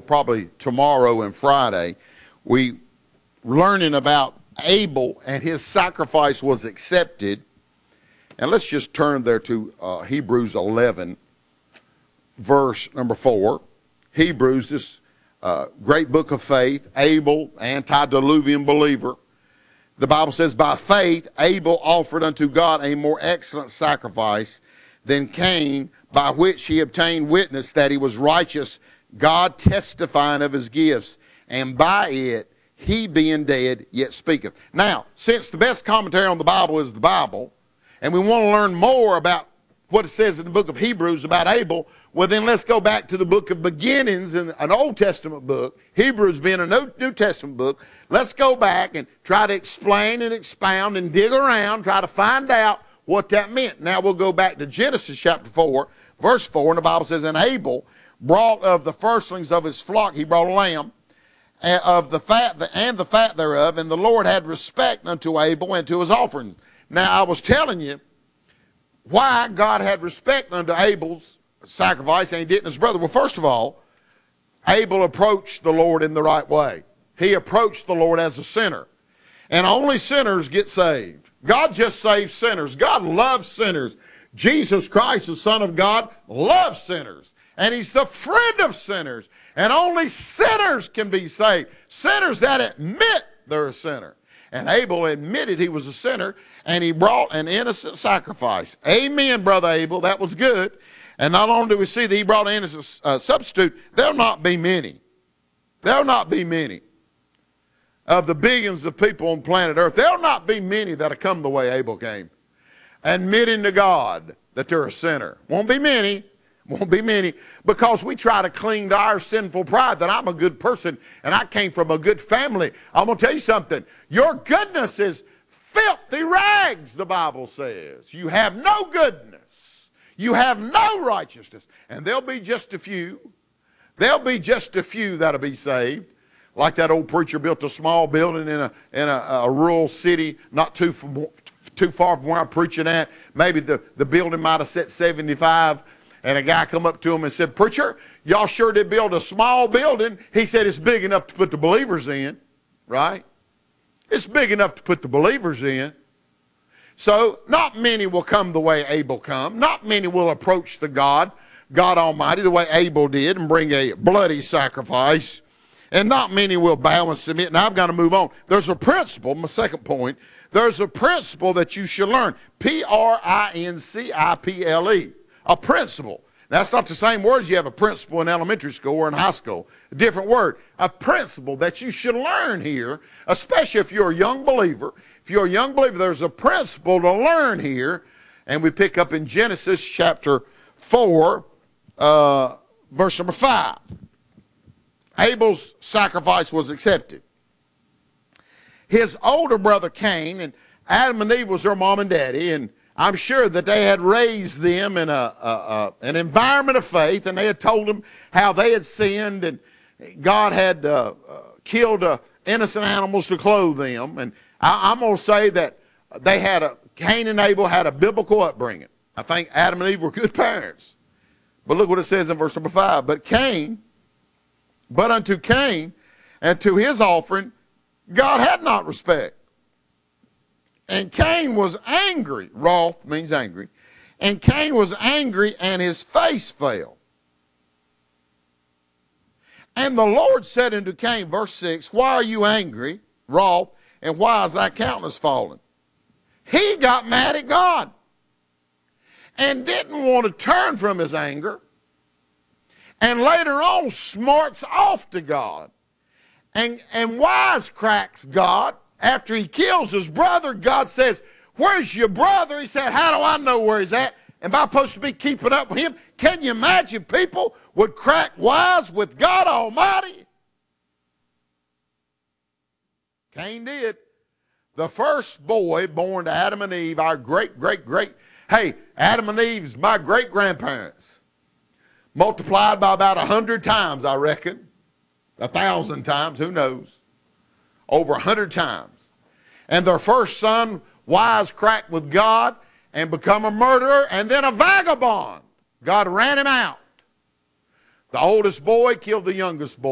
probably tomorrow and Friday. We learning about Abel and his sacrifice was accepted. And let's just turn there to Hebrews 11, verse number 4. Hebrews, this great book of faith, Abel, antediluvian believer. The Bible says, by faith Abel offered unto God a more excellent sacrifice than Cain, by which he obtained witness that he was righteous, God testifying of his gifts, and by it he being dead yet speaketh. Now, since the best commentary on the Bible is the Bible, and we want to learn more about what it says in the book of Hebrews about Abel, well then let's go back to the book of beginnings in an Old Testament book, Hebrews being a New Testament book. Let's go back and try to explain and expound and dig around, try to find out what that meant. Now we'll go back to Genesis chapter 4, verse 4, and the Bible says, and Abel brought of the firstlings of his flock, he brought a lamb, of the fat thereof, and the Lord had respect unto Abel and to his offerings. Now I was telling you why God had respect unto Abel's sacrifice and he didn't his brother. Well, first of all, Abel approached the Lord in the right way. He approached the Lord as a sinner. And only sinners get saved. God just saves sinners. God loves sinners. Jesus Christ, the Son of God, loves sinners. And he's the friend of sinners. And only sinners can be saved. Sinners that admit they're a sinner. And Abel admitted he was a sinner, and he brought an innocent sacrifice. Amen, Brother Abel. That was good. And not only do we see that he brought an innocent substitute, there'll not be many. There'll not be many of the billions of people on planet Earth. There'll not be many that'll come the way Abel came, admitting to God that they're a sinner. Won't be many. Won't be many, because we try to cling to our sinful pride that I'm a good person and I came from a good family. I'm going to tell you something. Your goodness is filthy rags, the Bible says. You have no goodness. You have no righteousness. And there'll be just a few. There'll be just a few that'll be saved. Like that old preacher built a small building in a rural city not too far from where I'm preaching at. Maybe the building might have set 75. And a guy come up to him and said, preacher, y'all sure did build a small building. He said, it's big enough to put the believers in, right? It's big enough to put the believers in. So not many will come the way Abel come. Not many will approach the God Almighty, the way Abel did and bring a bloody sacrifice. And not many will bow and submit. Now I've got to move on. There's a principle, my second point. There's a principle that you should learn. Principle. A principle. That's not the same word as you have a principal in elementary school or in high school. A different word. A principle that you should learn here, especially if you're a young believer. If you're a young believer, there's a principle to learn here. And we pick up in Genesis chapter 4, verse number 5. Abel's sacrifice was accepted. His older brother Cain, and Adam and Eve was their mom and daddy, and I'm sure that they had raised them in an environment of faith, and they had told them how they had sinned, and God had killed innocent animals to clothe them. And I'm going to say that Cain and Abel had a biblical upbringing. I think Adam and Eve were good parents. But look what it says in verse number 5. But unto Cain and to his offering, God had not respect. And Cain was angry. Wroth means angry. And Cain was angry, and his face fell. And the Lord said unto Cain, verse 6, why are you angry, wroth, and why is thy countenance fallen? He got mad at God and didn't want to turn from his anger. And later on smarts off to God and wisecracks God. After he kills his brother, God says, where's your brother? He said, how do I know where he's at? Am I supposed to be keeping up with him? Can you imagine people would crack wise with God Almighty? Cain did. The first boy born to Adam and Eve, our great, hey, Adam and Eve's my great-grandparents. Multiplied by about 100 times, I reckon. 1,000 times, who knows? Over 100 times. And their first son wisecracked with God and become a murderer and then a vagabond. God ran him out. The oldest boy killed the youngest boy.